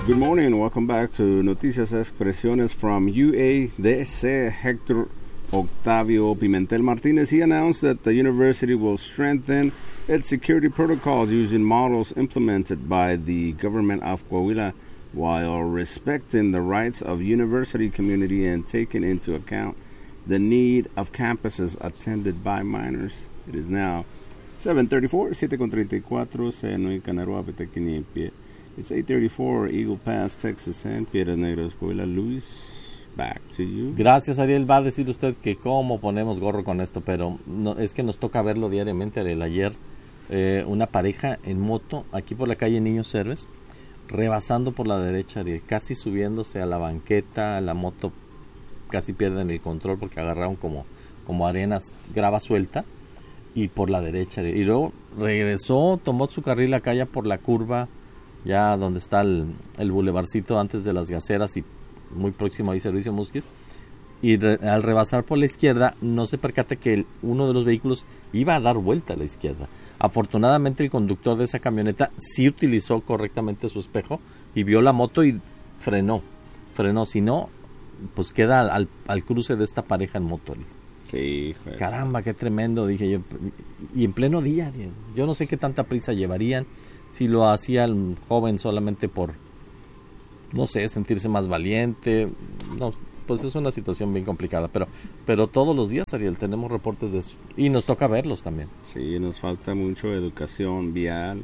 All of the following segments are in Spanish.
Good morning and welcome back to Noticias Expresiones from UADC. Hector Octavio Pimentel Martinez, he announced that the university will strengthen its security protocols using models implemented by the government of Coahuila while respecting the rights of university community and taking into account the need of campuses attended by minors. It is now 7:34, 7:34, Seno y Canaroa, Petequinimpie. It's 8:34, Eagle Pass, Texas, and Piedras Negras, Coahuila. Luis, back to you. Gracias, Ariel. Va a decir usted que cómo ponemos gorro con esto, pero no, es que nos toca verlo diariamente, Ariel. Ayer una pareja en moto, aquí por la calle Niños Héroes, rebasando por la derecha, Ariel, casi subiéndose a la banqueta, la moto casi pierden el control porque agarraron como arenas, grava suelta, y por la derecha, Ariel. Y luego regresó, tomó su carril acá ya por la curva, ya donde está el bulevarcito antes de las gaceras y muy próximo ahí Servicio Musquis, y al rebasar por la izquierda no se percata que uno de los vehículos iba a dar vuelta a la izquierda. Afortunadamente el conductor de esa camioneta sí utilizó correctamente su espejo y vio la moto y frenó, si no, pues queda al cruce de esta pareja en moto. Sí, pues. Caramba, qué tremendo, dije yo, y en pleno día, yo no sé qué tanta prisa llevarían, si lo hacía el joven solamente por, no sé, sentirse más valiente, no, pues es una situación bien complicada, pero todos los días, Ariel, tenemos reportes de eso, y nos toca verlos también. Sí, nos falta mucho educación vial,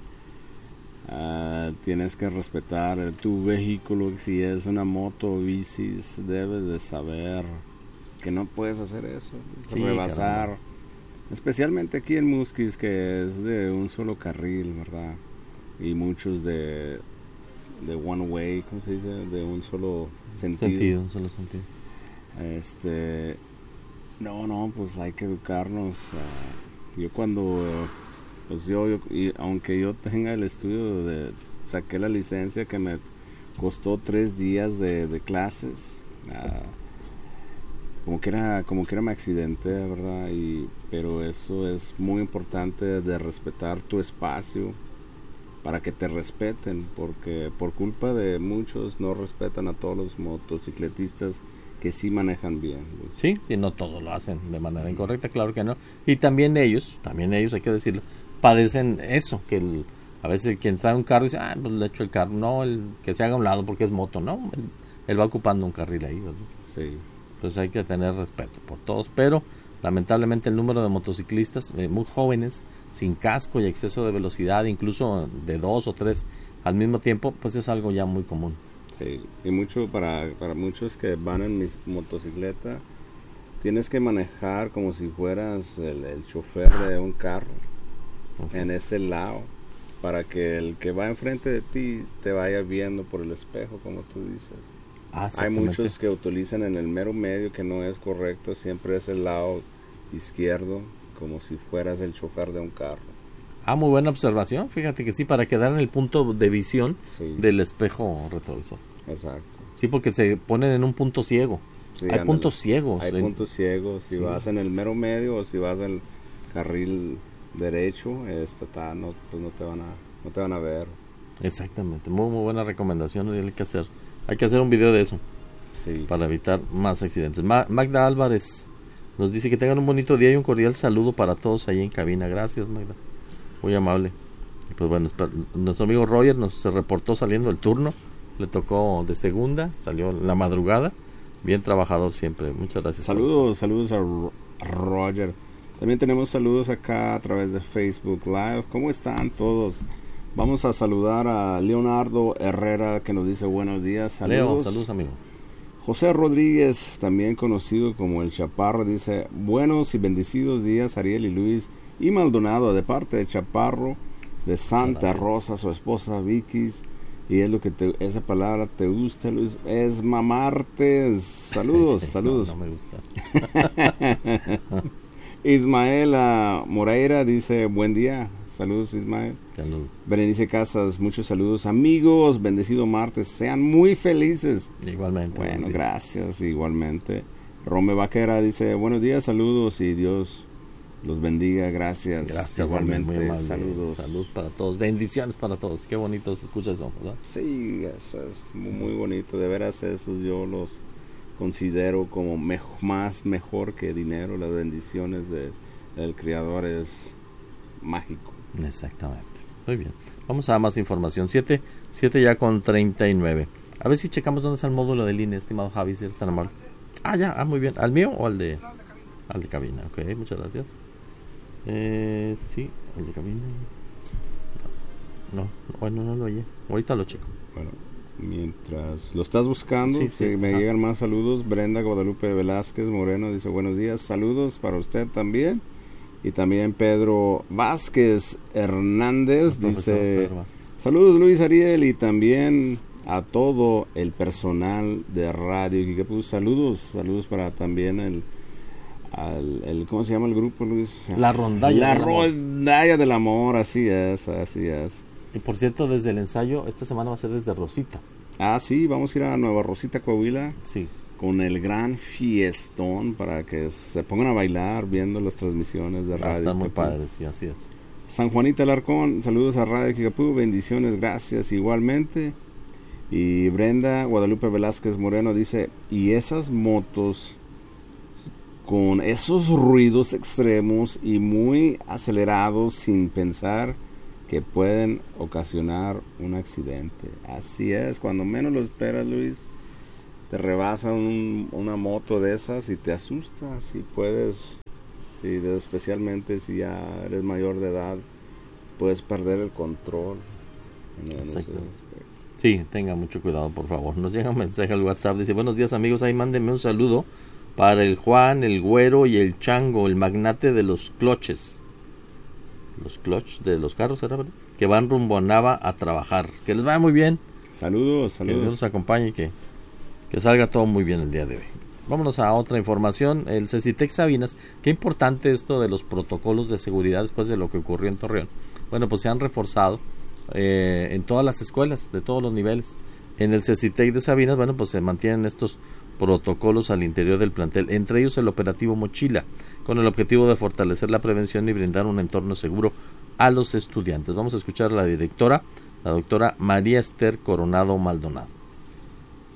tienes que respetar tu vehículo, si es una moto o bicis, debes de saber que no puedes hacer eso, sí, rebasar, caramba. Especialmente aquí en Musquis, que es de un solo carril, ¿verdad? Y muchos de one way, ¿cómo se dice? De un solo sentido. Un solo sentido. No, pues hay que educarnos. Yo cuando, pues yo, y aunque yo tenga el estudio saqué la licencia que me costó 3 días de clases, como que era me accidenté, ¿verdad? Pero eso es muy importante, de respetar tu espacio para que te respeten, porque por culpa de muchos no respetan a todos los motocicletistas que sí manejan bien. Sí, no todos lo hacen de manera incorrecta, claro que no. Y también ellos, hay que decirlo, padecen eso, que a veces el que entra en un carro dice, pues le echo el carro, no, el que se haga a un lado porque es moto, no, él va ocupando un carril ahí, ¿verdad? Sí. Pues hay que tener respeto por todos, pero lamentablemente el número de motociclistas muy jóvenes, sin casco y exceso de velocidad, incluso de 2 o 3 al mismo tiempo, pues es algo ya muy común. Sí, y mucho para muchos que van en mi motocicleta, tienes que manejar como si fueras el chofer de un carro, okay, en ese lado, para que el que va enfrente de ti te vaya viendo por el espejo, como tú dices. Hay muchos que utilizan en el mero medio, que no es correcto, siempre es el lado izquierdo, como si fueras el chofer de un carro. Muy buena observación, fíjate que sí, para quedar en el punto de visión, sí, del espejo retrovisor. Exacto. Sí, porque se ponen en un punto ciego. Sí, hay puntos ciegos. Hay puntos ciegos, si vas en el mero medio o si vas en el carril derecho, pues no te van a ver. Exactamente, muy buena recomendación, hay que hacer un video de eso, sí, para evitar más accidentes. Magda Álvarez nos dice que tengan un bonito día y un cordial saludo para todos ahí en cabina. Gracias, Magda, muy amable. Y pues bueno, nuestro amigo Roger se reportó saliendo del turno, le tocó de segunda, salió en la madrugada, bien trabajador siempre. Muchas gracias. Saludos a Roger. También tenemos saludos acá a través de Facebook Live. ¿Cómo están todos? Vamos a saludar a Leonardo Herrera, que nos dice buenos días. Saludos. Leo, saludos, amigo. José Rodríguez, también conocido como el Chaparro, dice buenos y bendecidos días, Ariel y Luis y Maldonado, de parte de Chaparro de Santa Rosa, su esposa Vicky. Y es lo que esa palabra te gusta, Luis, es mamartes. Saludos, saludos. No me gusta. Ismaela Moreira dice buen día. Saludos, Ismael. Saludos. Berenice Casas, muchos saludos. Amigos, bendecido martes. Sean muy felices. Igualmente. Bueno, gracias, igualmente. Rome Vaquera dice, buenos días, saludos y Dios los bendiga, gracias. Gracias, igualmente, muy amable. saludos. Salud para todos, bendiciones para todos. Qué bonito se escucha eso, ¿verdad? Sí, eso es muy bonito, de veras esos yo los considero como mejor que dinero. Las bendiciones del Creador es mágico. Exactamente, muy bien. Vamos a más información, 7 ya con 39. A ver si checamos dónde está el módulo del INE, estimado Javi, si eres tan amable. Muy bien. ¿Al mío o al de...? Al de cabina, ok, muchas gracias. Sí, el de cabina. No lo oye. Ahorita lo checo. Bueno, mientras lo estás buscando, Sí. me llegan más saludos. Brenda Guadalupe Velázquez Moreno dice buenos días, saludos para usted también. Y también Pedro Vázquez Hernández dice Pedro Vázquez. Saludos Luis Ariel y también a todo el personal de radio. Saludos para también el ¿cómo se llama el grupo, Luis? La Rondalla del Amor, así es. Y por cierto, desde el ensayo, esta semana va a ser desde Rosita. Sí, vamos a ir a Nueva Rosita, Coahuila. Sí. Con el gran fiestón para que se pongan a bailar viendo las transmisiones de radio. Están muy padres, sí, así es. San Juanita Alarcón, saludos a Radio Kickapoo, bendiciones, gracias igualmente. Y Brenda Guadalupe Velázquez Moreno dice, y esas motos con esos ruidos extremos y muy acelerados sin pensar que pueden ocasionar un accidente. Así es, cuando menos lo esperas, Luis, te rebasa una moto de esas y te asusta. Si puedes, especialmente si ya eres mayor de edad, puedes perder el control. Sí, tenga mucho cuidado, por favor. Nos llega un mensaje al WhatsApp, dice, buenos días amigos, ahí mándenme un saludo para el Juan, el Güero y el Chango, el magnate de los cloches. Los clutch de los carros, ¿verdad? Que van rumbo a Nava a trabajar. Que les vaya muy bien. Saludos. Que Dios nos acompañe y que salga todo muy bien el día de hoy. Vámonos a otra información. El CECITEC Sabinas, qué importante esto de los protocolos de seguridad después de lo que ocurrió en Torreón. Bueno, pues se han reforzado en todas las escuelas, de todos los niveles. En el CECITEC de Sabinas, bueno, pues se mantienen estos protocolos al interior del plantel, entre ellos el operativo Mochila, con el objetivo de fortalecer la prevención y brindar un entorno seguro a los estudiantes. Vamos a escuchar a la directora, la doctora María Esther Coronado Maldonado.